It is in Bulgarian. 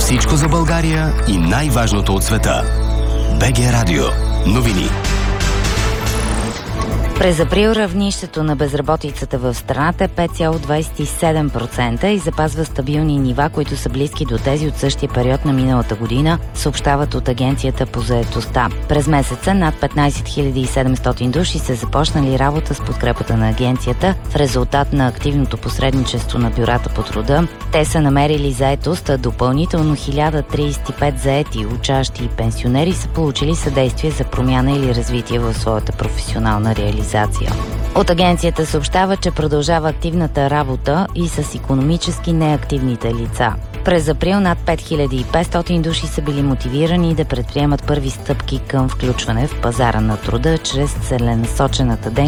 Всичко за България и най-важното от света. БГ Радио. Новини. През април равнището на безработицата в страната е 5,27% и запазва стабилни нива, които са близки до тези от същия период на миналата година, съобщават от Агенцията по заетостта. През месеца над 15 700 души са започнали работа с подкрепата на агенцията в резултат на активното посредничество на бюрата по труда. Те са намерили заетост, а допълнително 1035 заети, учащи и пенсионери са получили съдействие за промяна или развитие в своята професионална реализация. От агенцията съобщава, че продължава активната работа и с икономически неактивните лица. През април над 5500 души са били мотивирани да предприемат първи стъпки към включване в пазара на труда чрез целенасочената дейност